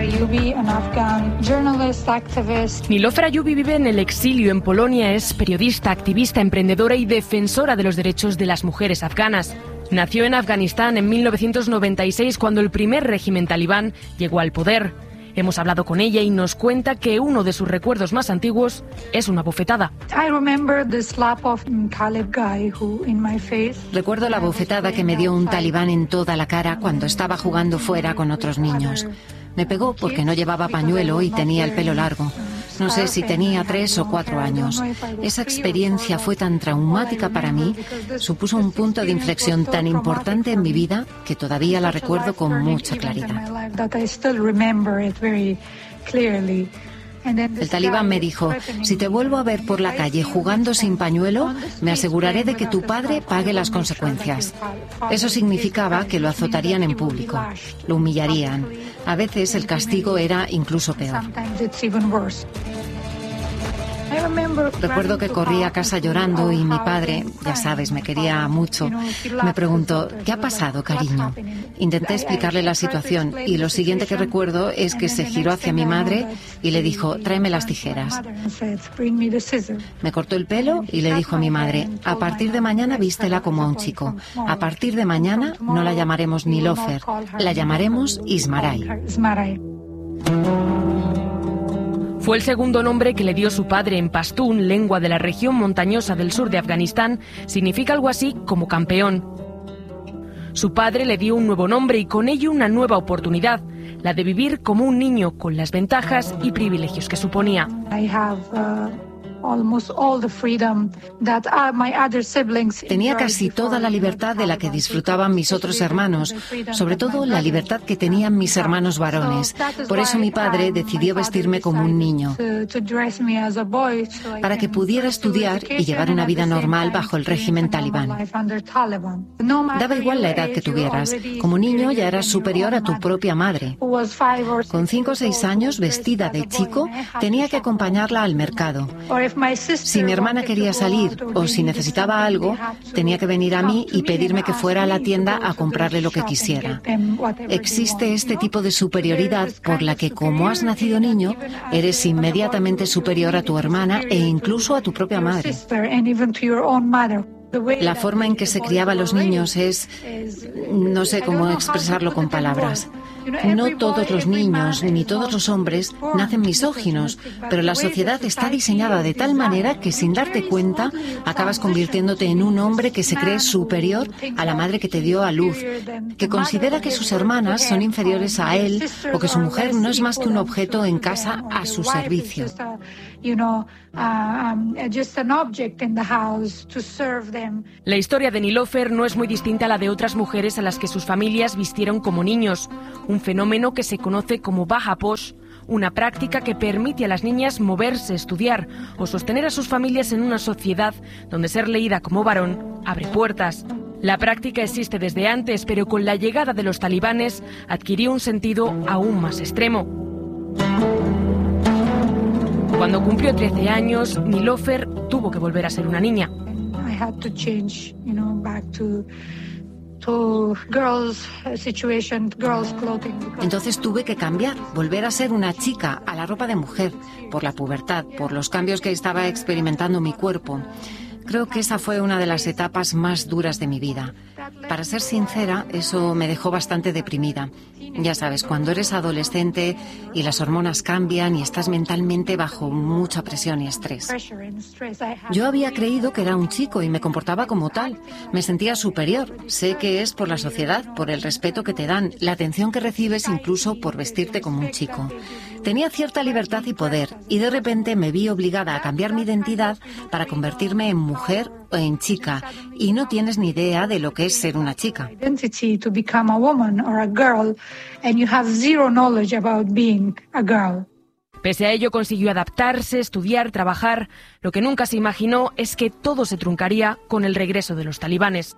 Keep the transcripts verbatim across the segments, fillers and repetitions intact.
Ayubi, an Afghan journalist, activist. Nilofer Ayubi vive en el exilio en Polonia, es periodista, activista, emprendedora y defensora de los derechos de las mujeres afganas. Nació en Afganistán en mil novecientos noventa y seis cuando el primer régimen talibán llegó al poder. Hemos hablado con ella y nos cuenta que uno de sus recuerdos más antiguos es una bofetada. Recuerdo la bofetada que me dio un talibán en toda la cara cuando estaba jugando fuera con otros niños. Me pegó porque no llevaba pañuelo y tenía el pelo largo. No sé si tenía tres o cuatro años. Esa experiencia fue tan traumática para mí, supuso un punto de inflexión tan importante en mi vida que todavía la recuerdo con mucha claridad. El talibán me dijo, si te vuelvo a ver por la calle jugando sin pañuelo, me aseguraré de que tu padre pague las consecuencias. Eso significaba que lo azotarían en público, lo humillarían. A veces el castigo era incluso peor. Recuerdo que corrí a casa llorando y mi padre, ya sabes, me quería mucho, me preguntó, ¿qué ha pasado, cariño? Intenté explicarle la situación y lo siguiente que recuerdo es que se giró hacia mi madre y le dijo, tráeme las tijeras. Me cortó el pelo y le dijo a mi madre, a partir de mañana vístela como a un chico. A partir de mañana no la llamaremos Nilofer, la llamaremos Ismaray. Fue el segundo nombre que le dio su padre en pastún, lengua de la región montañosa del sur de Afganistán. Significa algo así como campeón. Su padre le dio un nuevo nombre y con ello una nueva oportunidad, la de vivir como un niño con las ventajas y privilegios que suponía. Tenía casi toda la libertad de la que disfrutaban mis otros hermanos, sobre todo la libertad que tenían mis hermanos varones. Por eso mi padre decidió vestirme como un niño, para que pudiera estudiar y llevar una vida normal bajo el régimen talibán. Daba igual la edad que tuvieras, como niño ya eras superior a tu propia madre. Con cinco o seis años, vestida de chico, tenía que acompañarla al mercado. Si mi hermana quería salir o si necesitaba algo, tenía que venir a mí y pedirme que fuera a la tienda a comprarle lo que quisiera. Existe este tipo de superioridad por la que, como has nacido niño, eres inmediatamente superior a tu hermana e incluso a tu propia madre. La forma en que se criaban los niños es... no sé cómo expresarlo con palabras. No todos los niños ni todos los hombres nacen misóginos, pero la sociedad está diseñada de tal manera que sin darte cuenta acabas convirtiéndote en un hombre que se cree superior a la madre que te dio a luz, que considera que sus hermanas son inferiores a él o que su mujer no es más que un objeto en casa a su servicio. La historia de Nilofer no es muy distinta a la de otras mujeres a las que sus familias vistieron como niños, un fenómeno que se conoce como baja posh, una práctica que permite a las niñas moverse, estudiar o sostener a sus familias en una sociedad donde ser leída como varón abre puertas. La práctica existe desde antes, pero con la llegada de los talibanes adquirió un sentido aún más extremo. Cuando cumplió trece años, Nilofer tuvo que volver a ser una niña. Entonces tuve que cambiar, volver a ser una chica, a la ropa de mujer, por la pubertad, por los cambios que estaba experimentando mi cuerpo. Creo que esa fue una de las etapas más duras de mi vida. Para ser sincera, eso me dejó bastante deprimida. Ya sabes, cuando eres adolescente y las hormonas cambian y estás mentalmente bajo mucha presión y estrés. Yo había creído que era un chico y me comportaba como tal. Me sentía superior. Sé que es por la sociedad, por el respeto que te dan, la atención que recibes incluso por vestirte como un chico. Tenía cierta libertad y poder y de repente me vi obligada a cambiar mi identidad para convertirme en mujer o en chica y no tienes ni idea de lo que es ser una chica. Pese a ello consiguió adaptarse, estudiar, trabajar. Lo que nunca se imaginó es que todo se truncaría con el regreso de los talibanes.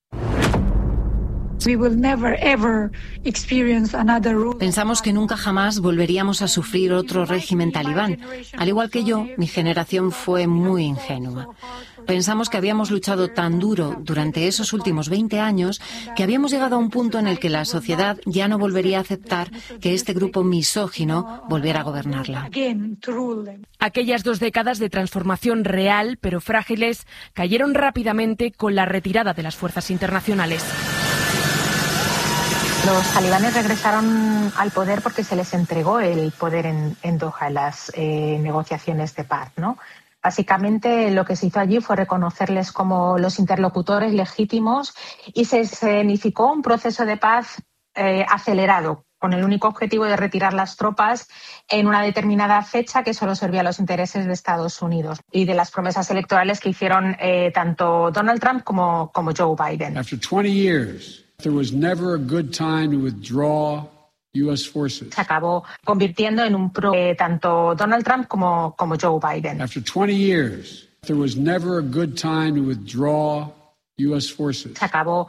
Pensamos que nunca jamás volveríamos a sufrir otro régimen talibán. Al igual que yo, mi generación fue muy ingenua. Pensamos que habíamos luchado tan duro durante esos últimos veinte años que habíamos llegado a un punto en el que la sociedad ya no volvería a aceptar que este grupo misógino volviera a gobernarla. Aquellas dos décadas de transformación real, pero frágiles, cayeron rápidamente con la retirada de las fuerzas internacionales. Los talibanes regresaron al poder porque se les entregó el poder en, en Doha, en las eh, negociaciones de paz, ¿no? Básicamente lo que se hizo allí fue reconocerles como los interlocutores legítimos y se escenificó un proceso de paz eh, acelerado, con el único objetivo de retirar las tropas en una determinada fecha que solo servía a los intereses de Estados Unidos y de las promesas electorales que hicieron eh, tanto Donald Trump como, como Joe Biden. After twenty years, there was never a good time to withdraw U S forces. Se acabó convirtiendo en un pro eh, tanto Donald Trump como, como Joe Biden. After twenty years, there was never a good time to withdraw U S forces. Se acabó